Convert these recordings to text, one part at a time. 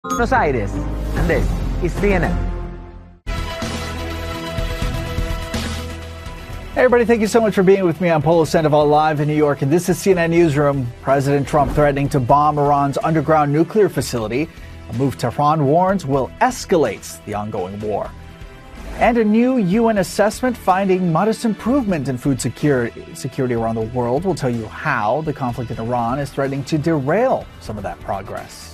Buenos Aires, and this is CNN. Hey everybody, thank you so much for being with me. I'm Polo Sandoval live in New York, and this is CNN Newsroom. President Trump threatening to bomb Iran's underground nuclear facility, a move Tehran warns will escalate the ongoing war. And a new UN assessment finding modest improvement in food security around the world. We'll tell you how the conflict in Iran is threatening to derail some of that progress.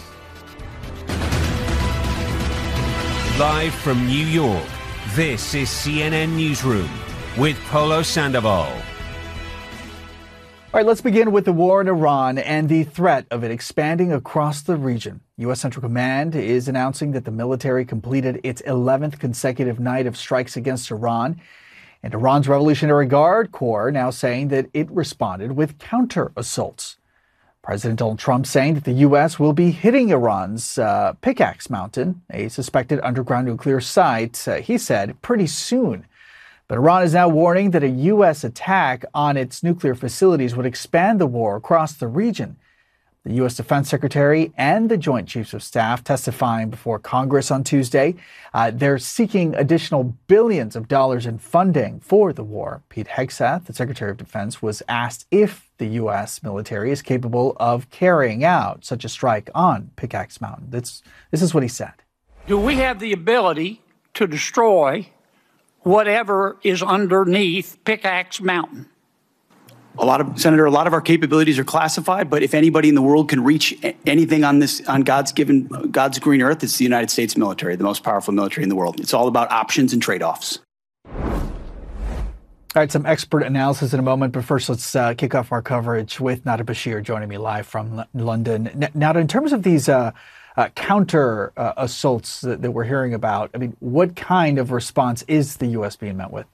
Live from New York, this is CNN Newsroom with Polo Sandoval. All right, let's begin with the war in Iran and the threat of it expanding across the region. U.S. Central Command is announcing that the military completed its 11th consecutive night of strikes against Iran. And Iran's Revolutionary Guard Corps now saying that it responded with counter-assaults. President Donald Trump saying that the U.S. will be hitting Iran's Pickaxe Mountain, a suspected underground nuclear site, he said, pretty soon. But Iran is now warning that a U.S. attack on its nuclear facilities would expand the war across the region. The U.S. Defense Secretary and the Joint Chiefs of Staff testifying before Congress on Tuesday. They're seeking additional billions of dollars in funding for the war. Pete Hegseth, the Secretary of Defense, was asked if the U.S. military is capable of carrying out such a strike on Pickaxe Mountain. This is what he said. Do we have the ability to destroy whatever is underneath Pickaxe Mountain? Senator, a lot of our capabilities are classified, but if anybody in the world can reach anything on God's green earth, it's the United States military, the most powerful military in the world. It's all about options and trade-offs. All right, some expert analysis in a moment, but first let's kick off our coverage with Nada Bashir joining me live from London. Nada, in terms of these counter assaults that we're hearing about, I mean, what kind of response is the U.S. being met with?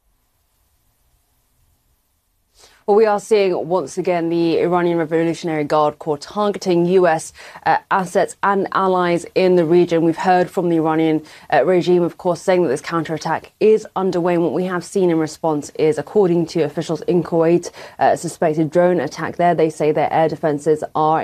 Well, we are seeing once again the Iranian Revolutionary Guard Corps targeting U.S. assets and allies in the region. We've heard from the Iranian regime, of course, saying that this counterattack is underway. And what we have seen in response is, according to officials in Kuwait, a suspected drone attack there. They say their air defenses are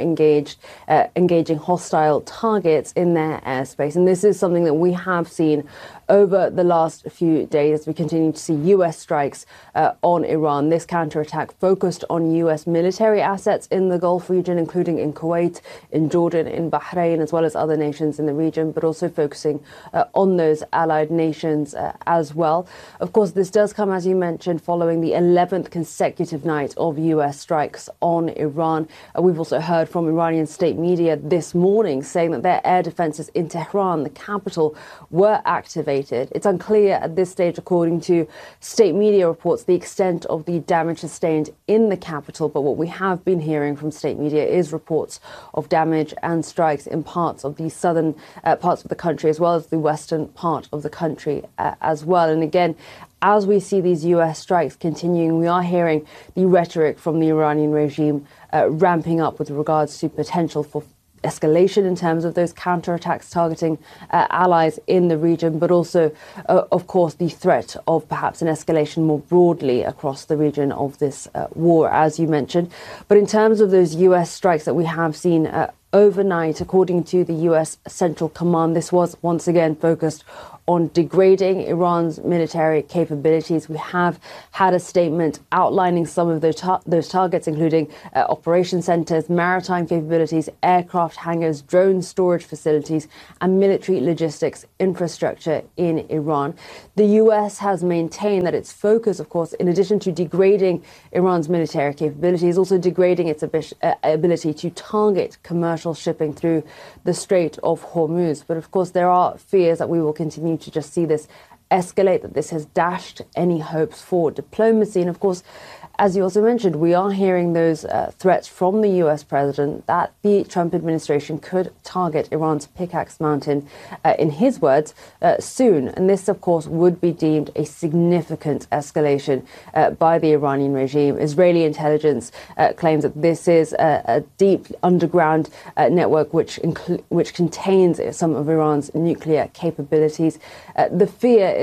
engaging hostile targets in their airspace. And this is something that we have seen over the last few days as we continue to see U.S. strikes on Iran. This counterattack focused on U.S. military assets in the Gulf region, including in Kuwait, in Jordan, in Bahrain, as well as other nations in the region, but also focusing on those allied nations as well. Of course, this does come, as you mentioned, following the 11th consecutive night of U.S. strikes on Iran. We've also heard from Iranian state media this morning saying that their air defenses in Tehran, the capital, were activated. It's unclear at this stage, according to state media reports, the extent of the damage sustained in the capital. But what we have been hearing from state media is reports of damage and strikes in parts of the southern parts of the country, as well as the western part of the country as well. And again, as we see these U.S. strikes continuing, we are hearing the rhetoric from the Iranian regime ramping up with regards to potential for escalation in terms of those counterattacks targeting allies in the region, but also, of course, the threat of perhaps an escalation more broadly across the region of this war, as you mentioned. But in terms of those U.S. strikes that we have seen overnight, according to the U.S. Central Command, this was once again focused on degrading Iran's military capabilities. We have had a statement outlining some of those targets, including operation centers, maritime capabilities, aircraft hangars, drone storage facilities, and military logistics infrastructure in Iran. The U.S. has maintained that its focus, of course, in addition to degrading Iran's military capabilities, is also degrading its ability to target commercial shipping through the Strait of Hormuz. But of course, there are fears that we will continue to just see this escalate, that this has dashed any hopes for diplomacy. And of course, as you also mentioned, we are hearing those threats from the U.S. president that the Trump administration could target Iran's Pickaxe Mountain, in his words, soon. And this, of course, would be deemed a significant escalation by the Iranian regime. Israeli intelligence claims that this is a deep underground network which contains some of Iran's nuclear capabilities. The fear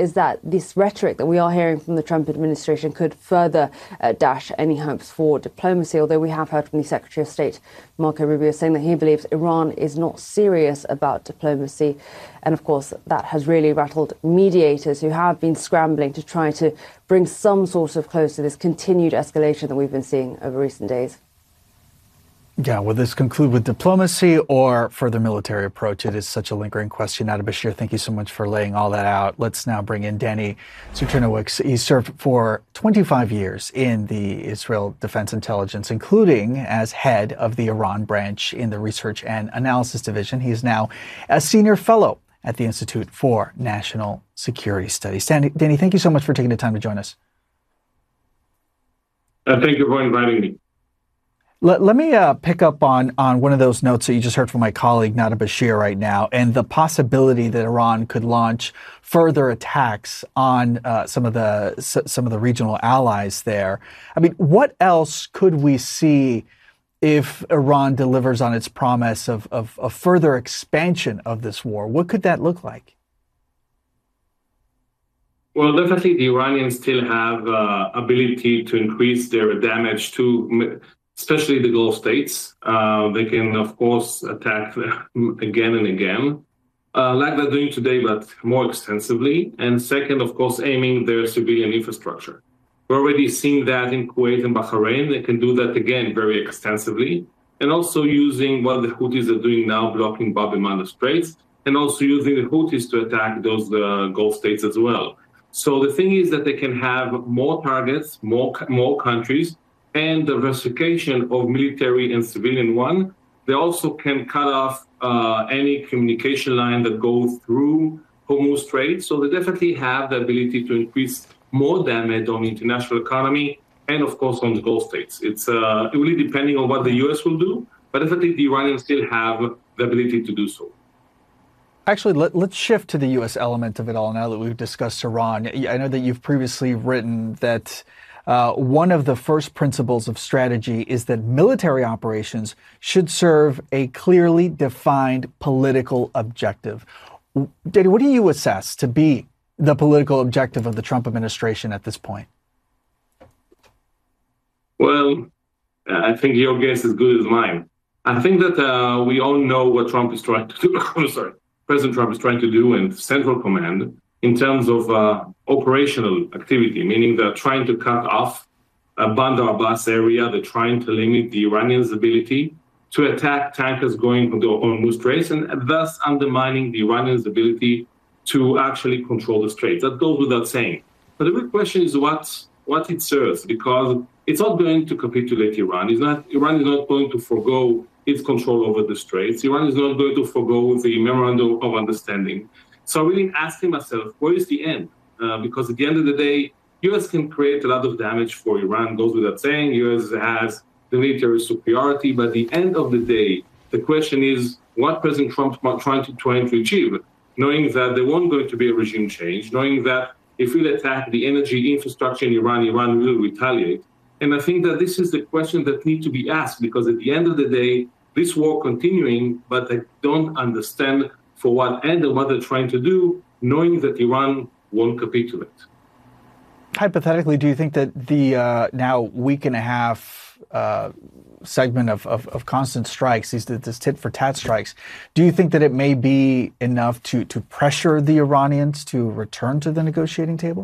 is that this rhetoric that we are hearing from the Trump administration could further dash any hopes for diplomacy, although we have heard from the Secretary of State, Marco Rubio, saying that he believes Iran is not serious about diplomacy. And of course, that has really rattled mediators who have been scrambling to try to bring some sort of close to this continued escalation that we've been seeing over recent days. Yeah, will this conclude with diplomacy or further military approach? It is such a lingering question. Nada Bashir, thank you so much for laying all that out. Let's now bring in Danny Cernowicz. He served for 25 years in the Israel Defense Intelligence, including as head of the Iran branch in the Research and Analysis Division. He is now a senior fellow at the Institute for National Security Studies. Danny, thank you so much for taking the time to join us. Thank you for inviting me. Let me pick up on one of those notes that you just heard from my colleague Nada Bashir right now, and the possibility that Iran could launch further attacks on some of the regional allies there. I mean, what else could we see if Iran delivers on its promise of a further expansion of this war? What could that look like? Well, definitely the Iranians still have ability to increase their damage to especially the Gulf states. They can, of course, attack again and again, like they're doing today, but more extensively. And second, of course, aiming their civilian infrastructure. We're already seeing that in Kuwait and Bahrain. They can do that again very extensively. And also using what the Houthis are doing now, blocking Bab el-Mandeb Straits, and also using the Houthis to attack those Gulf states as well. So the thing is that they can have more targets, more countries, and diversification of military and civilian one. They also can cut off any communication line that goes through Hormuz Strait. So they definitely have the ability to increase more damage on the international economy and, of course, on the Gulf states. It's really depending on what the U.S. will do, but definitely the Iranians still have the ability to do so. Actually, let's shift to the U.S. element of it all now that we've discussed Iran. I know that you've previously written that one of the first principles of strategy is that military operations should serve a clearly defined political objective. Danny, what do you assess to be the political objective of the Trump administration at this point? Well, I think your guess is as good as mine. I think that we all know what Trump is trying to do. I'm sorry, President Trump is trying to do in Central Command in terms of operational activity, meaning they're trying to cut off Bandar Abbas area. They're trying to limit the Iranians' ability to attack tankers going on the Hormuz Straits, and thus undermining the Iranians' ability to actually control the straits. That goes without saying. But the real question is what it serves, because it's not going to capitulate Iran. Iran is not going to forgo its control over the straits. Iran is not going to forgo the memorandum of understanding. So I'm really asking myself, where is the end? Because at the end of the day, U.S. can create a lot of damage for Iran, goes without saying. U.S. has the military superiority, but at the end of the day, the question is what President Trump is trying to achieve, knowing that there won't going to be a regime change, knowing that if we attack the energy infrastructure in Iran, Iran will retaliate. And I think that this is the question that needs to be asked, because at the end of the day, this war continuing, but I don't understand for what end and what they're trying to do, knowing that Iran won't capitulate. Hypothetically, do you think that the now week and a half segment of constant strikes, this tit-for-tat strikes, do you think that it may be enough to pressure the Iranians to return to the negotiating table?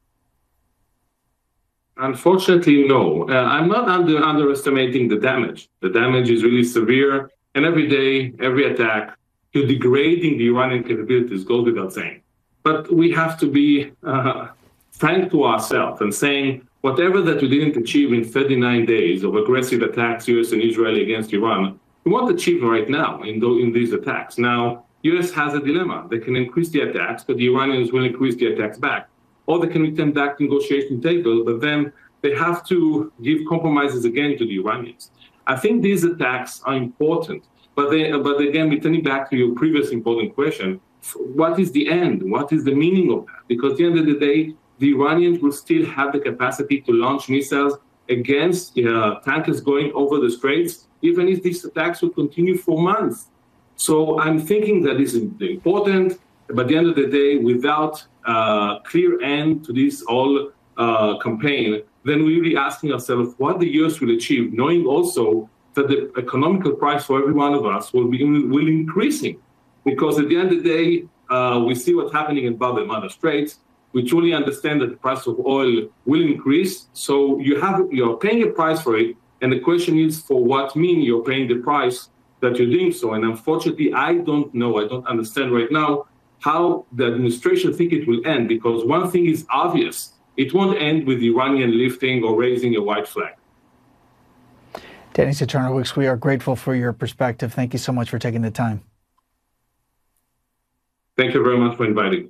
Unfortunately, no. I'm not underestimating the damage. The damage is really severe, and every day, every attack, you're degrading the Iranian capabilities, goes without saying. But we have to be frank to ourselves and saying whatever that we didn't achieve in 39 days of aggressive attacks, U.S. and Israel against Iran, we won't achieve right now in these attacks. Now, U.S. has a dilemma. They can increase the attacks, but the Iranians will increase the attacks back. Or they can return back to negotiation table, but then they have to give compromises again to the Iranians. I think these attacks are important, but again, returning back to your previous important question, what is the end? What is the meaning of that? Because at the end of the day, the Iranians will still have the capacity to launch missiles against tankers going over the straits, even if these attacks will continue for months. So I'm thinking that this is important, but at the end of the day, without clear end to this whole campaign, then we're really asking ourselves what the US will achieve, knowing also that the economical price for every one of us will increasing. Because at the end of the day, we see what's happening in Bab el-Mandeb Straits. We truly understand that the price of oil will increase. So you're paying a price for it. And the question is, for what mean you're paying the price that you're doing so? And unfortunately, I don't know, I don't understand right now how the administration think it will end. Because one thing is obvious, it won't end with the Iranian lifting or raising a white flag. Danny Ceternowicz, we are grateful for your perspective. Thank you so much for taking the time. Thank you very much for inviting me.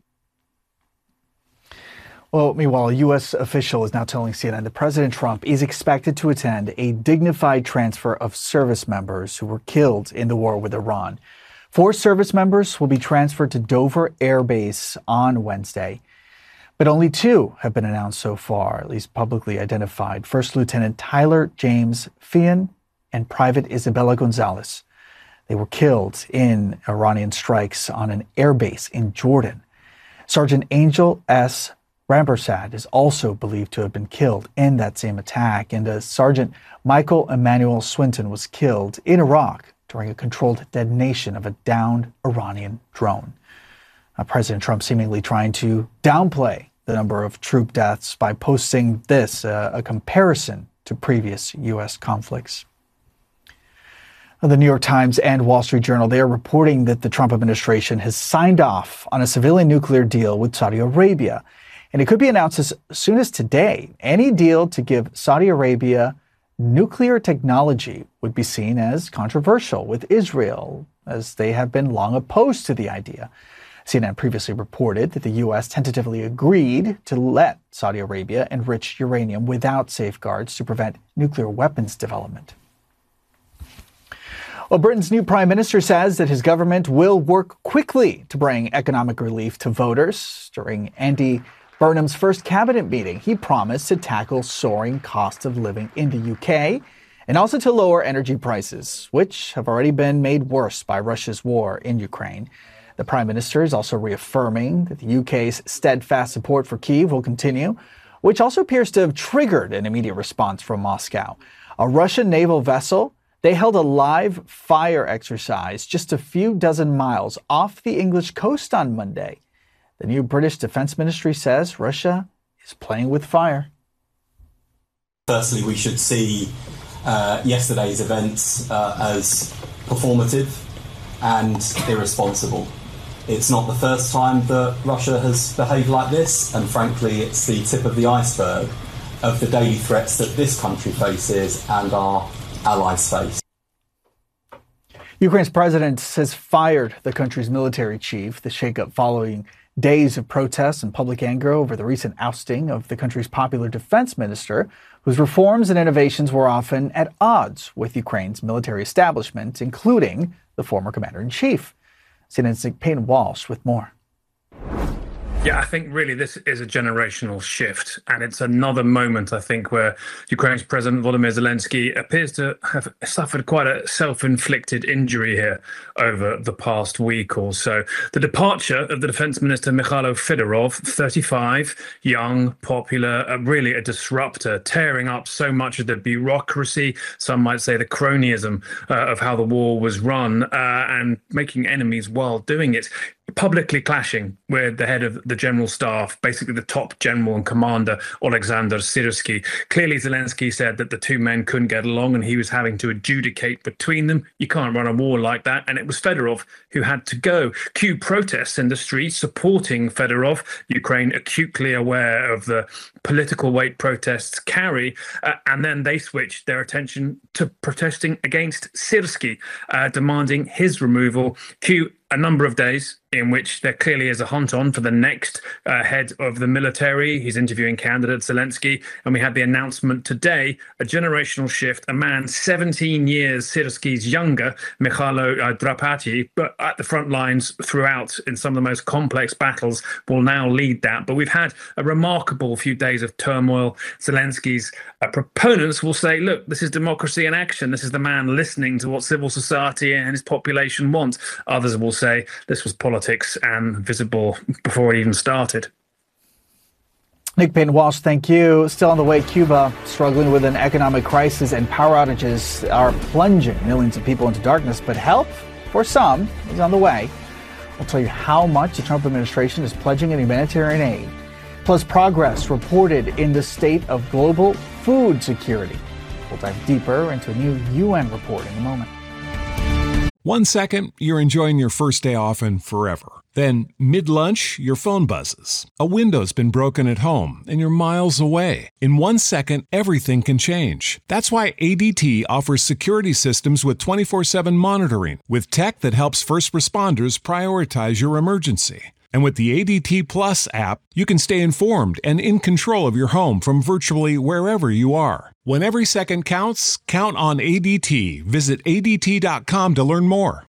Well, meanwhile, a U.S. official is now telling CNN that President Trump is expected to attend a dignified transfer of service members who were killed in the war with Iran. 4 service members will be transferred to Dover Air Base on Wednesday. But only 2 have been announced so far, at least publicly identified. First Lieutenant Tyler James Feehan and Private Isabella Gonzalez. They were killed in Iranian strikes on an air base in Jordan. Sergeant Angel S. Rampersad is also believed to have been killed in that same attack, and Sergeant Michael Emmanuel Swinton was killed in Iraq during a controlled detonation of a downed Iranian drone. President Trump seemingly trying to downplay the number of troop deaths by posting this, a comparison to previous U.S. conflicts. The New York Times and Wall Street Journal, they are reporting that the Trump administration has signed off on a civilian nuclear deal with Saudi Arabia. And it could be announced as soon as today. Any deal to give Saudi Arabia nuclear technology would be seen as controversial with Israel, as they have been long opposed to the idea. CNN previously reported that the U.S. tentatively agreed to let Saudi Arabia enrich uranium without safeguards to prevent nuclear weapons development. Well, Britain's new prime minister says that his government will work quickly to bring economic relief to voters. During Andy Burnham's first cabinet meeting, he promised to tackle soaring cost of living in the UK and also to lower energy prices, which have already been made worse by Russia's war in Ukraine. The prime minister is also reaffirming that the UK's steadfast support for Kyiv will continue, which also appears to have triggered an immediate response from Moscow. A Russian naval vessel, they held a live fire exercise just a few dozen miles off the English coast on Monday. The new British Defense Ministry says Russia is playing with fire. Firstly, we should see yesterday's events as performative and irresponsible. It's not the first time that Russia has behaved like this, and frankly, it's the tip of the iceberg of the daily threats that this country faces and our allies face. Ukraine's president has fired the country's military chief, the shakeup following days of protests and public anger over the recent ousting of the country's popular defense minister, whose reforms and innovations were often at odds with Ukraine's military establishment, including the former commander-in-chief. CNN's Peyton Walsh with more. Yeah, I think really this is a generational shift, and it's another moment, I think, where Ukraine's President Volodymyr Zelensky appears to have suffered quite a self-inflicted injury here over the past week or so. The departure of the Defense Minister Mikhailo Fedorov, 35, young, popular, really a disruptor, tearing up so much of the bureaucracy, some might say the cronyism of how the war was run, and making enemies while doing it. Publicly clashing with the head of the general staff, basically the top general and commander, Alexander Syrsky. Clearly, Zelensky said that the two men couldn't get along and he was having to adjudicate between them. You can't run a war like that. And it was Fedorov who had to go. Cue protests in the streets supporting Fedorov. Ukraine acutely aware of the political weight protests carry. And then they switched their attention to protesting against Syrsky, demanding his removal. Cue a number of days in which there clearly is a hunt on for the next head of the military. He's interviewing candidate Zelensky. And we had the announcement today, a generational shift, a man 17 years Syrsky's younger, Mikhailo Drapati, but at the front lines throughout in some of the most complex battles, will now lead that. But we've had a remarkable few days of turmoil. Zelensky's proponents will say, look, this is democracy in action. This is the man listening to what civil society and his population wants. Others will say this was politics and visible before it even started. Nick Payton-Walsh, thank you. Still on the way, Cuba struggling with an economic crisis and power outages are plunging millions of people into darkness, but help for some is on the way. We'll tell you how much the Trump administration is pledging in humanitarian aid, plus progress reported in the state of global food security. We'll dive deeper into a new UN report in a moment. 1 second, you're enjoying your first day off and forever. Then, mid-lunch, your phone buzzes. A window's been broken at home, and you're miles away. In 1 second, everything can change. That's why ADT offers security systems with 24/7 monitoring, with tech that helps first responders prioritize your emergency. And with the ADT Plus app, you can stay informed and in control of your home from virtually wherever you are. When every second counts, count on ADT. Visit ADT.com to learn more.